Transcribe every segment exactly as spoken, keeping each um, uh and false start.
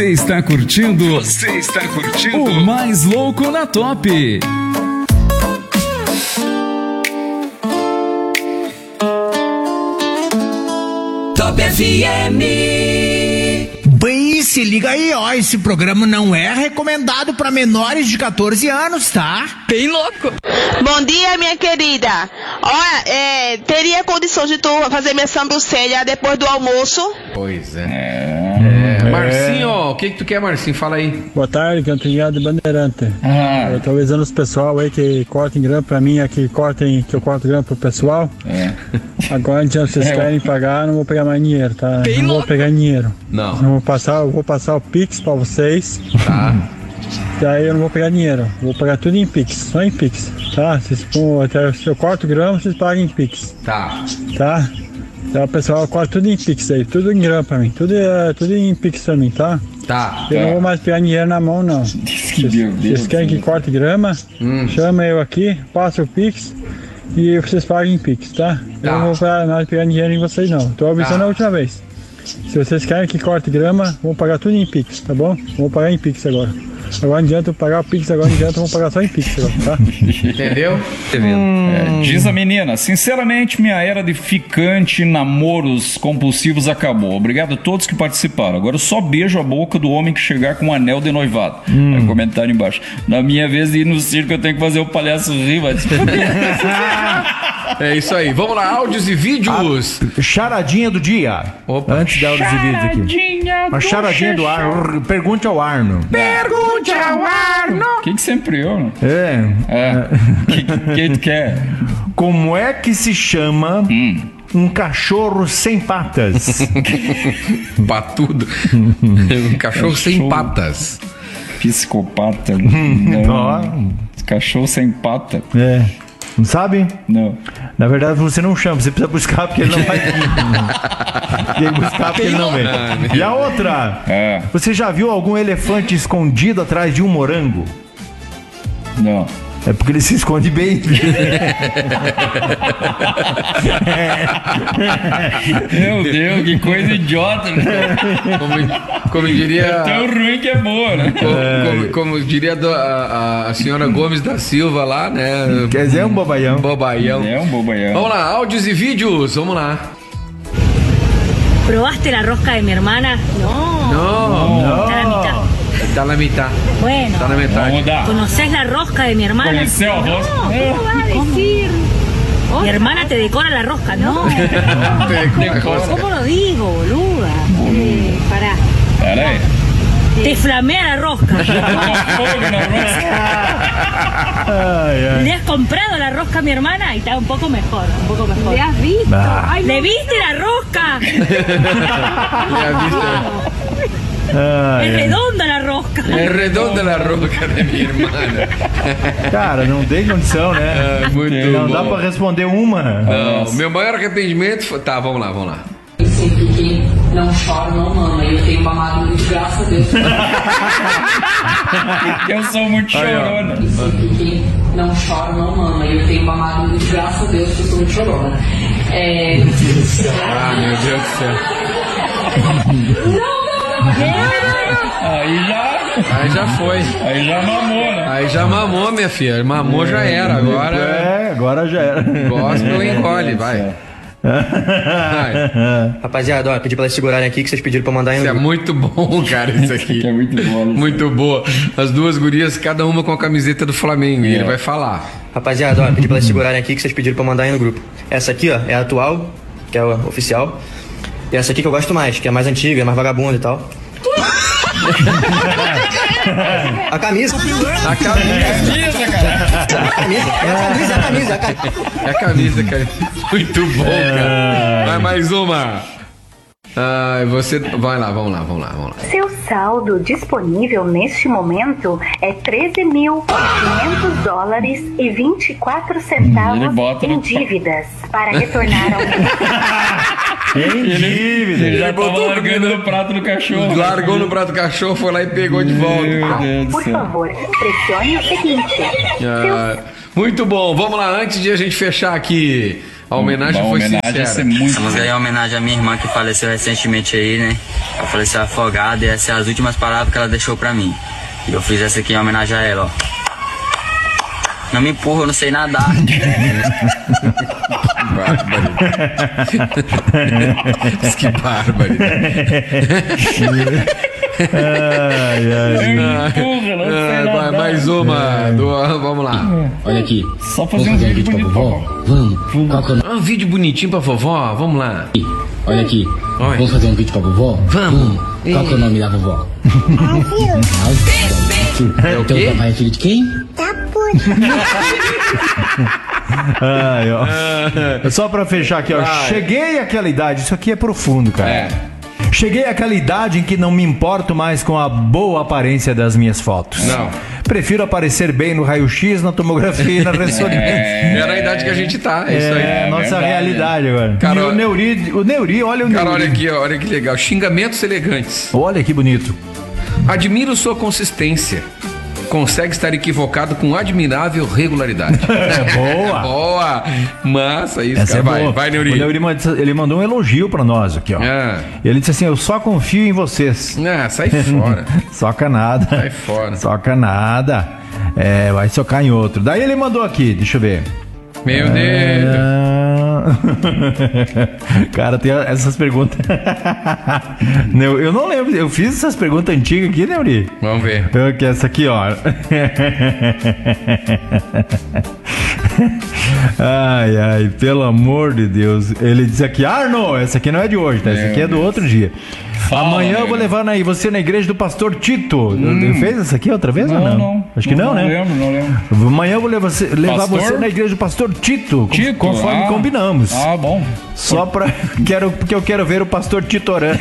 Você está curtindo? Você está curtindo? O Mais Louco na Top. Top F M. Bem, se liga aí, ó, esse programa não é recomendado para menores de catorze anos, tá? Bem louco. Bom dia, minha querida. Olha, é, teria condições de tu fazer minha sobrancelha depois do almoço? Pois é. é. é. Marcinho, ó, o que que tu quer, Marcinho? Fala aí. Boa tarde, Cantinhado de Bandeirante. Ah. Eu tô avisando os pessoal aí que cortem grama pra mim, aqui cortem, que eu corto grama pro pessoal. É. Agora, se vocês é. querem pagar, não vou pegar mais dinheiro, tá? Bem não louco. Vou pegar dinheiro. Não. Não vou passar, eu vou passar o Pix pra vocês. Tá. Daí eu não vou pegar dinheiro, vou pagar tudo em Pix, só em Pix, tá? Vocês, até, se eu corto grama, vocês pagam em Pix. Tá. Tá? Então o pessoal corta tudo em Pix aí, tudo em grama pra mim, tudo, é, tudo em Pix pra mim, tá? Tá. Eu tá. não vou mais pegar dinheiro na mão, não. Vocês querem que corte grama? Hum. Chama eu aqui, passa o Pix e vocês pagam em Pix, tá? tá. Eu não vou mais pegar dinheiro em vocês, não. Tô avisando tá. a última vez. Se vocês querem que corte grama, vou pagar tudo em Pix, tá bom? Vou pagar em Pix agora. Agora não adianta eu pagar o Pix, agora não adianta eu vou pagar só em Pix agora, tá? Entendeu? Hum. É, diz a menina, sinceramente minha era de ficante, namoros compulsivos acabou. Obrigado a todos que participaram. Agora eu só beijo a boca do homem que chegar com um anel de noivado. Hum. Aí, comentário embaixo. Na minha vez de ir no circo eu tenho que fazer o palhaço rir, mas... É isso aí. Vamos lá, áudios e vídeos. A charadinha do dia. Opa. Antes de áudios e vídeos aqui. Uma charadinha do Arno. Pergunte ao Arno. Pergunte ao Arno. O que que sempre eu, né? É. É. Que que tu quer? Como é que se chama hum. um cachorro sem patas? Batudo. Um cachorro, cachorro sem patas. Psicopata. Não. Cachorro sem pata. É. Não sabe? Não. Na verdade você não chama, você precisa buscar porque ele não vai vir. Tem que buscar porque ele não vem. E a outra? É. Você já viu algum elefante escondido atrás de um morango? Não. É porque ele se esconde bem. Meu Deus, que coisa idiota, né? Como, como diria... É tão ruim que é boa, né? Como, como, como diria a, a, a senhora Gomes da Silva lá, né? Quer dizer, é um bobaião. Bobaião. É um bobaião. Vamos lá, áudios e vídeos, vamos lá. ¿Probaste la rosca de mi hermana? No. No. no. Está a la mitad. Está na metade. Bueno. Está na metade. ¿Conoces la rosca de mi hermana? ¿Conocés a rosca? No, ¿cómo vas a decir? Mi hermana te decora la rosca, no. ¿Cómo lo digo, boluda? Eh, pará. Pará aí. Te flamea la rosca. ¿Le has comprado la rosca a mi hermana? Y está un poco mejor, un poco mejor. ¿Le has visto? Ah. Ay, ¿le viste la rosca? ¿Le has visto? Ah, é redonda a rosca. É redonda a rosca da minha irmã. Cara, não tem condição, né? É, muito não bom. dá pra responder uma. Não, o meu maior arrependimento foi... Tá, vamos lá, vamos lá. Eu sempre que não choro, não mama. Eu tenho mamado muito, graças a Deus. Eu sou muito chorona. Eu sempre que não choro, não mama. Eu tenho mamado muito, graças a Deus, que eu sou muito chorona. É... Ah, meu Deus do céu. Não! Aí já. Aí já foi. Aí já mamou, né? Aí já mamou, minha filha. Mamou já era. Agora. É, agora já era. Gospel engole, vai. Vai. Rapaziada, ó, pedi pra elas segurarem aqui que vocês pediram pra mandar em um Isso é grupo. muito bom, cara, isso aqui. Isso é muito bom. Muito boa. As duas gurias, cada uma com a camiseta do Flamengo. É. E ele vai falar. Rapaziada, ó, pedi pra elas segurarem aqui que vocês pediram pra mandar em um grupo. Essa aqui, ó, é a atual, que é a oficial. E essa aqui que eu gosto mais, que é a mais antiga, mais vagabunda e tal. A camisa. A camisa, cara. A camisa, é a camisa, é a camisa. É a camisa, cara. Muito bom, cara. Vai mais uma. Ah, você... Vai lá, vamos lá, vamos lá, vamos lá. Seu saldo disponível neste momento é treze mil quinhentos dólares e vinte e quatro centavos em dívidas. Para retornar ao... Em dívidas. Ele já botou largando no prato do cachorro. Largou no prato do cachorro, foi lá e pegou de volta. Por favor, pressione o seguinte. Ah, muito bom, vamos lá, antes de a gente fechar aqui. A homenagem a foi homenagem sincera. ia ser muito... Essa música aí é uma homenagem à minha irmã que faleceu recentemente aí, né? Ela faleceu afogada e essas são as últimas palavras que ela deixou pra mim. E eu fiz essa aqui em homenagem a ela, ó. Não me empurra, eu não sei nadar. Que bárbaro. Ai, ai. Vai, mais uma. Do, vamos lá. Olha aqui. Só fazer um vídeo bonito pra vovó. Vamos. Qual que é o Um vídeo bonitinho pra vovó. Vamos lá. Olha aqui. Oi. Vamos fazer um vídeo pra vovó? Vamos. Qual que é o nome da vovó? É o Então quê? o papai é filho de quem? Ai, ó. Só pra fechar aqui, ó. Vai. Cheguei àquela idade, isso aqui é profundo, cara. É. Cheguei àquela idade em que não me importo mais com a boa aparência das minhas fotos. Não. Prefiro aparecer bem no raio-x, na tomografia e na ressonância. É na idade que a gente tá. É, isso aí. É, nossa verdade. realidade agora. Cara, e o olha- Neuri, o Neuri, olha o Cara, Neuri. olha aqui, ó, olha que legal. Xingamentos elegantes. Olha que bonito. Admiro sua consistência. Consegue estar equivocado com admirável regularidade. É boa. Boa! Massa isso, Essa cara. é vai, boa. vai, O Neuri. Neuri mand- ele mandou um elogio pra nós aqui, ó. É. Ele disse assim: eu só confio em vocês. Ah, sai fora. Soca nada. Sai fora. Soca nada. É, vai socar em outro. Daí ele mandou aqui, deixa eu ver. Meu Deus. Ah. Cara, tem essas perguntas. Não, eu não lembro. Eu fiz essas perguntas antigas aqui, né, Uri? Vamos ver. Eu que essa aqui, ó. Ai, ai, pelo amor de Deus. Ele disse aqui, Arno, essa aqui não é de hoje, tá? Essa aqui é do outro dia. Fala, Amanhã eu velho. vou levar na, você na igreja do pastor Tito. Hum. Fez essa aqui outra vez Não, ou não? não. Acho que não, não né? Não lembro, não lembro. Amanhã eu vou levar você, levar Pastor? você na igreja do pastor Tito, com- Tito, conforme ah. combinamos. Ah, bom. Só pra. Quero, porque eu quero ver o pastor Tito orando.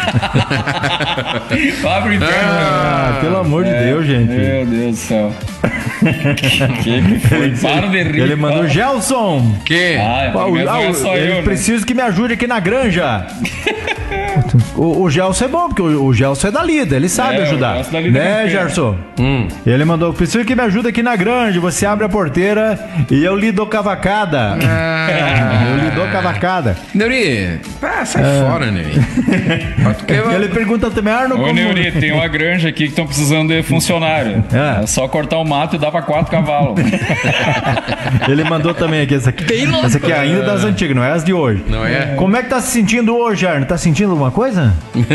Tá brincando. Ah, pelo amor de Deus, gente. Meu Deus do céu. que que foi? Para de rir. Ele mandou para. Gelson. Que? Ah, Ah, o- mas não ah, é o- só ele eu, né? precisa que me ajude aqui na granja. o, o Gelson é bom, porque o, o Gelson é da Lida, ele sabe É, o ajudar. Gelson da Lida Né, Campeira. Gerson? Hum. Ele mandou, preciso que me ajude aqui na granja. Você abre a porteira e eu lhe dou cavacada. Ah. Eu lhe dou cavacada. Neuri, ah, sai fora, Neuri. Ele pergunta também, Arno, Ô, como... Neuri, tem uma granja aqui que estão precisando de funcionário. É. É só cortar o mato e dar pra quatro cavalos. Ele mandou também aqui essa aqui. Essa aqui é ainda das antigas, não é as de hoje. Não é? Como é que tá se sentindo hoje, Arno? Tá sentindo alguma coisa?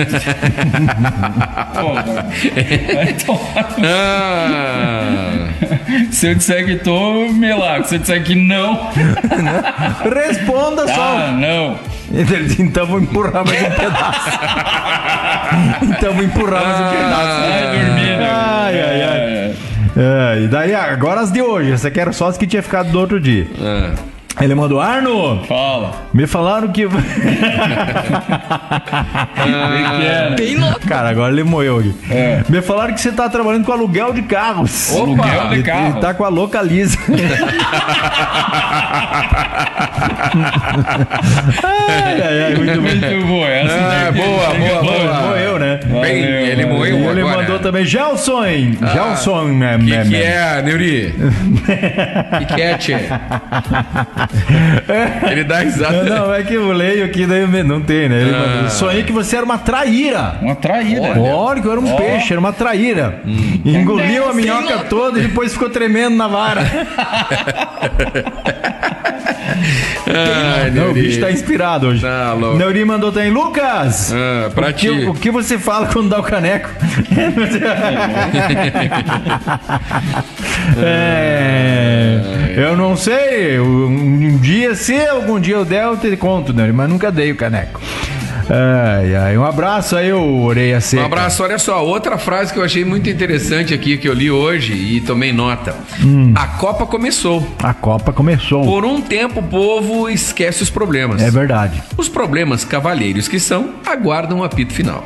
Porra. Vai tomar no- Ah. Se eu disser que tô, melaco. Se eu disser que não, Responda só. ah, não. Ele disse, então vou empurrar mais um pedaço. Então vou empurrar mais um pedaço. Vai dormir, né? Ai, ai, ai. É, e daí, agora as de hoje. Essa aqui era só as que tinha ficado do outro dia. Ah. Ele mandou, Arno, Fala. me falaram que... O que que é, né? Cara, agora ele moeu aqui. É. Me falaram que você tá trabalhando com aluguel de carros. Aluguel de Ele- carro. Ele tá com a Localiza. ai, ai, ai, muito bem. Muito boa. Essa Ah, daqui boa, chega boa, longe. boa. Moeu, né? Bem, ele valeu. moeu Ele agora. mandou também Gelson. Gelson. né, O que, né, que né. é, Neuri? O que, que é, tchê? Ele dá risada. Não, é que eu leio aqui, daí eu- não tem, né? Ele Ah. mandou, sonhei que você era uma traíra. Uma traíra. Olha, que eu era um Ó. peixe, era uma traíra. Engoliu a minhoca toda e depois ficou tremendo na vara. Ai, Não, o Neuri. bicho tá inspirado hoje. Tá louco. Neuri mandou também, Lucas! Ah, pra o, que, ti. o que você fala quando dá o caneco? É, eu não sei. Um dia, se algum dia eu der, eu te conto, Neuri, mas nunca dei o caneco. Ai, ai, um abraço aí, ô orelha seca. Um abraço, olha só, outra frase que eu achei muito interessante aqui, que eu li hoje e tomei nota. Hum. A Copa começou. A Copa começou. Por um tempo o povo esquece os problemas. É verdade. Os problemas cavalheiros que são, aguardam o apito final.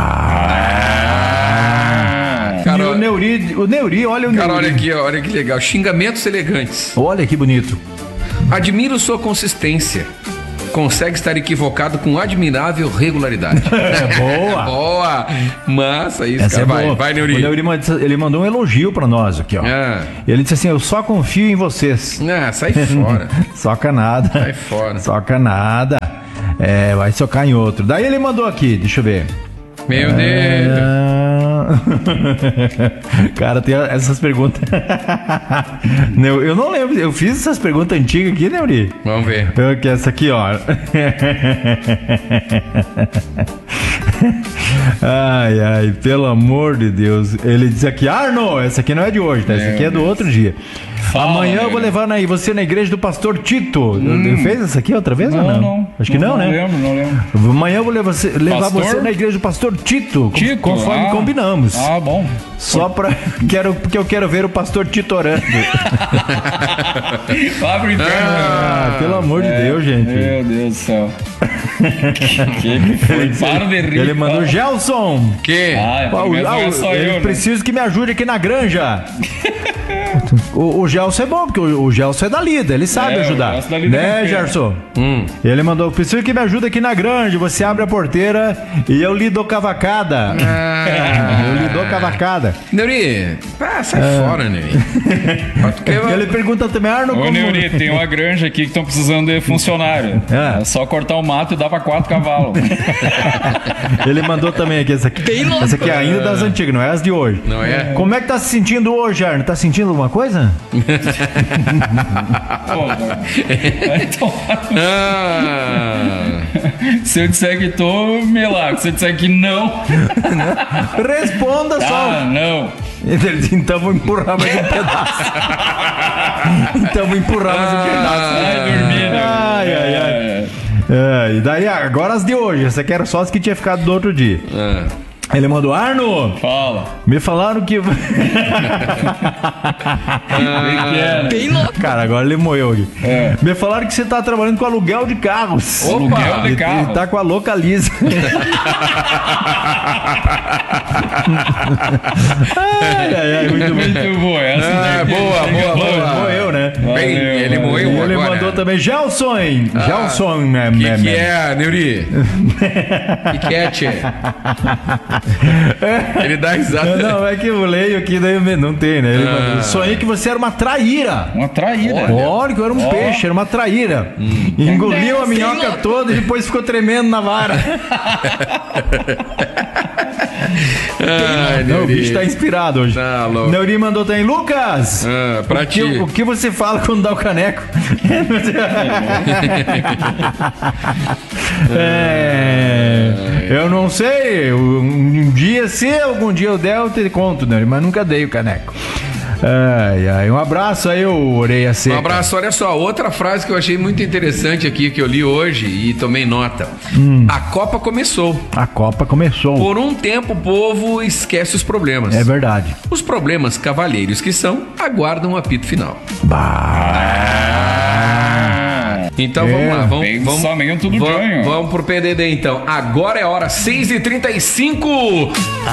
Bah. Cara, E o Neuri, o Neuri, olha o Cara, Neuri. olha aqui, ó, olha que legal. Xingamentos elegantes. Olha que bonito. Admiro sua consistência. consegue estar equivocado com admirável regularidade. Boa. Boa. Massa isso, Essa cara. é vai, boa. vai, O Neuri. Neuri mand- ele mandou um elogio pra nós aqui, ó. Ah. Ele disse assim, eu só confio em vocês. Ah, sai fora. Soca nada. Sai fora. Soca nada. É, vai socar em outro. Daí ele mandou aqui, deixa eu ver. Meu Deus. Cara, tem essas perguntas. eu, eu não lembro, eu fiz essas perguntas antigas aqui, né, Uri? Vamos ver. Eu, que essa aqui, ó. Ai, ai, pelo amor de Deus. Ele disse aqui, Arno, essa aqui não é de hoje, tá? Essa aqui é do outro dia. Fala, Amanhã eu velho. vou levar na, você na igreja do pastor Tito. Hum. Ele fez essa aqui outra vez Não, ou não? não. Acho que não, não né? Não lembro, não lembro. Amanhã eu vou levar você, levar Pastor? você na igreja do pastor Tito, Tito? conforme Ah. combinamos. Ah, bom. Só pra. Quero, porque eu quero ver o pastor Tito orando. Tá brincando. Ah, pelo amor de É, Deus, gente. Meu Deus do céu. que que foi? Para de rir. Ele mandou Gelson. Que? Ah, Ah, o- mas ah, não é o- só ele eu, né? preciso que me ajude aqui na granja. o, o Gelson é bom, porque o, o Gelson é da lida, ele sabe É, o ajudar. Gelson é da lida Né, inteira. Gerson? Hum. Ele mandou, preciso que me ajude aqui na granja. Você abre a porteira e eu lhe dou cavacada. Ah. Eu lhe dou cavacada. Neuri, ah, sai fora, Neuri. Ele pergunta também, Arno, Ô, como... Neuri, tem uma granja aqui que estão precisando de funcionário. É. É só cortar o mato e dar pra quatro cavalos. Ele mandou também aqui, essa aqui. Essa aqui é ainda das antigas, não é as de hoje. Não é? Como é que tá se sentindo hoje, Arno? Tá sentindo alguma coisa? Pô, vai tomar no- Ah. Se eu disser que tô, melado. Se eu disser que não, Responda só. ah, não. Ele disse, então vou empurrar mais um pedaço. Então vou empurrar mais um pedaço. Vai dormir, né? Ai, ai, ai. É. É, e daí, agora as de hoje. Essa aqui era só as que tinha ficado do outro dia. Ah. Ele mandou, Arno, Fala. me falaram que... Bem que é, né? Cara, agora ele moeu aqui. É. Me falaram que você tá trabalhando com aluguel de carros. Aluguel de E- carro. E tá com a Localiza. ai, ai, ai, muito bem. Muito boa. Essa Ah, daqui boa, chega boa, longe. boa. Moeu, né? Bem, Valeu, ele valeu. moeu Ele agora. mandou também Gelson. Gelson, né? O que, né, que né? é, Neuri? O que, que é, tchê? Ele dá risada. Não, é que eu leio aqui, daí eu me- não tem, né? Ele Ah. mandou, sonhei que você era uma traíra. Uma traíra. Olha, que eu era um Ó. peixe, era uma traíra. Hum. Engoliu a minhoca toda e depois ficou tremendo na vara. Ai, Não, o Neuri. bicho tá inspirado hoje. Tá louco. Neuri mandou também, Lucas! Ah, pra o, que, ti. o que você fala quando dá o caneco? É, eu não sei. Um, um dia, se algum dia eu der, eu te conto, né? Mas nunca dei o caneco. Ai, ai, um abraço aí, ô Orelha Seca. Um abraço, olha só, outra frase que eu achei muito interessante aqui, que eu li hoje e tomei nota. Hum. A Copa começou. A Copa começou. Por um tempo o povo esquece os problemas. É verdade. Os problemas cavalheiros que são, aguardam o apito final. Bah. Então É, vamos lá, vamos, pensamento vamos, do vamos, ganho. vamos pro P D D então. Agora é hora, seis e trinta e cinco.